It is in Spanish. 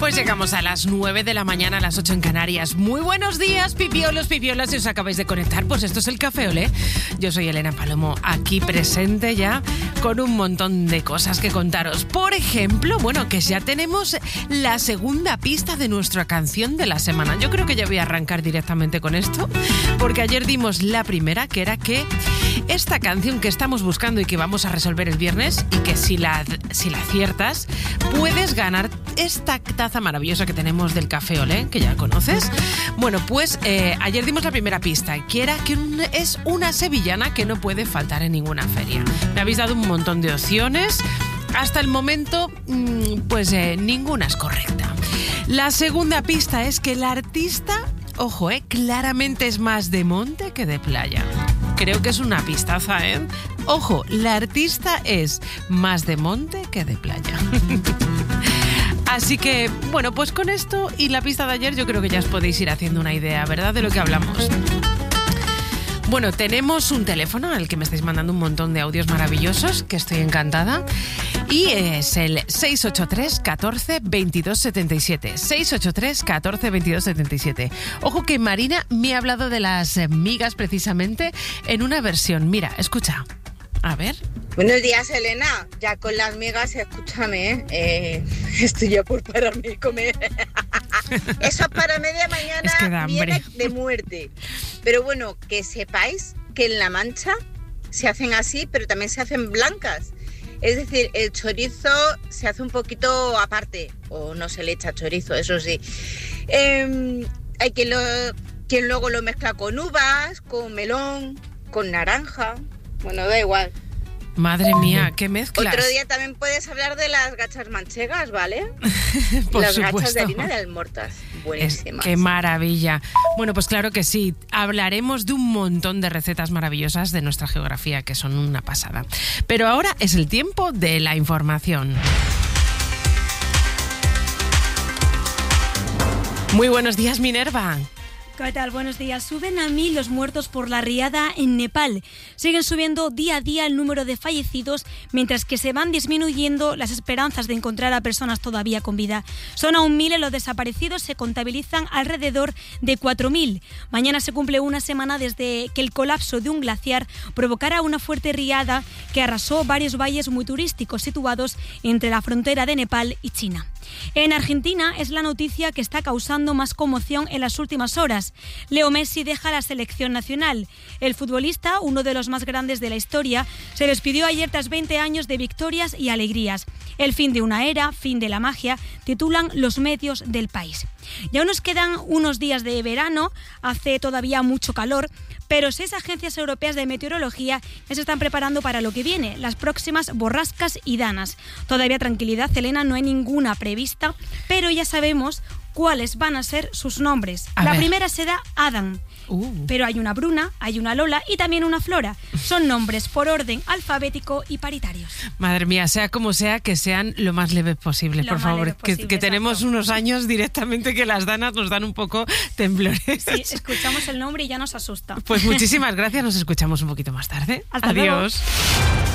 Pues llegamos a las 9 de la mañana, a las 8 en Canarias. Muy buenos días, pipiolos, pipiolas, si os acabáis de conectar. Pues esto es el Café Olé. Yo soy Elena Palomo, aquí presente ya con un montón de cosas que contaros. Por ejemplo, bueno, que ya tenemos la segunda pista de nuestra canción de la semana. Yo creo que ya voy a arrancar directamente con esto, porque ayer dimos la primera, que era que esta canción que estamos buscando y que vamos a resolver el viernes, y que si la aciertas, puedes ganar esta taza maravillosa que tenemos del Café Olé, que ya conoces. Bueno, pues ayer dimos la primera pista, que era que es una sevillana que no puede faltar en ninguna feria. Me habéis dado un montón de opciones. Hasta el momento, pues ninguna es correcta. La segunda pista es que el artista, ojo, claramente es más de monte que de playa. Creo que es una pistaza, ¿eh? Ojo, la artista es más de monte que de playa. Así que, bueno, pues con esto y la pista de ayer yo creo que ya os podéis ir haciendo una idea, ¿verdad?, de lo que hablamos. Bueno, tenemos un teléfono al que me estáis mandando un montón de audios maravillosos, que estoy encantada, y es el 683 14 22 77. 683 14 22 77. Ojo que Marina me ha hablado de las migas precisamente en una versión. Mira, escucha. A ver. Buenos días, Elena. Ya con las migas, escúchame, estoy ya por pararme y comer. Eso para media mañana es que da hambre. Viene de muerte. Pero bueno, que sepáis que en La Mancha se hacen así, pero también se hacen blancas. Es decir, el chorizo se hace un poquito aparte, o no se le echa chorizo, eso sí. Hay quien luego lo mezcla con uvas, con melón, con naranja. Bueno, da igual. Madre mía, qué mezclas. Otro día también puedes hablar de las gachas manchegas, ¿vale? Por las supuesto. Gachas de harina de almortas. Buenísimas. Qué maravilla. Bueno, pues claro que sí. Hablaremos de un montón de recetas maravillosas de nuestra geografía, que son una pasada. Pero ahora es el tiempo de la información. Muy buenos días, Minerva. ¿Qué tal? Buenos días. Suben a 1000 los muertos por la riada en Nepal. Siguen subiendo día a día el número de fallecidos, mientras que se van disminuyendo las esperanzas de encontrar a personas todavía con vida. Son aún 1000 y los desaparecidos se contabilizan alrededor de 4000. Mañana se cumple una semana desde que el colapso de un glaciar provocara una fuerte riada que arrasó varios valles muy turísticos situados entre la frontera de Nepal y China. En Argentina es la noticia que está causando más conmoción en las últimas horas. Leo Messi deja la selección nacional. El futbolista, uno de los más grandes de la historia, se despidió ayer tras 20 años de victorias y alegrías. El fin de una era, fin de la magia, titulan los medios del país. Ya nos quedan unos días de verano, hace todavía mucho calor, pero 6 agencias europeas de meteorología ya se están preparando para lo que viene, las próximas borrascas y danas. Todavía tranquilidad, Elena, no hay ninguna prevista, pero ya sabemos cuáles van a ser sus nombres. La primera será Adam. Pero hay una Bruna, hay una Lola y también una Flora. Son nombres por orden alfabético y paritarios. Madre mía, sea como sea, que sean lo más leves posible, por favor. Que tenemos unos años directamente que las danas nos dan un poco temblores. Sí, escuchamos el nombre y ya nos asusta. Pues muchísimas gracias, nos escuchamos un poquito más tarde. Hasta Adiós. Luego.